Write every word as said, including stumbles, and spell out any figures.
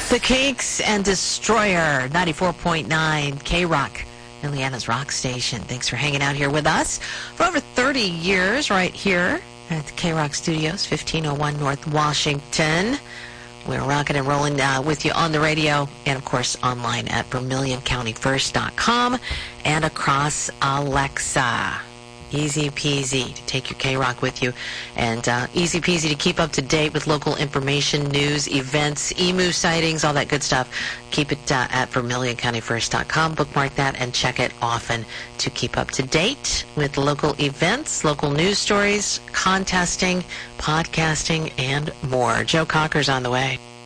The Kinks and Destroyer, ninety-four point nine K-Rock, Indiana's rock station. Thanks for hanging out here with us for over thirty years right here at the K-Rock Studios, fifteen oh one North Washington. We're rocking and rolling uh, with you on the radio and, of course, online at Vermilion County First dot com and across Alexa. Easy peasy to take your K-Rock with you, and uh, easy peasy to keep up to date with local information, news, events, emu sightings, all that good stuff. Keep it uh, at Vermilion County First dot com. Bookmark that and check it often to keep up to date with local events, local news stories, contesting, podcasting, and more. Joe Cocker's on the way.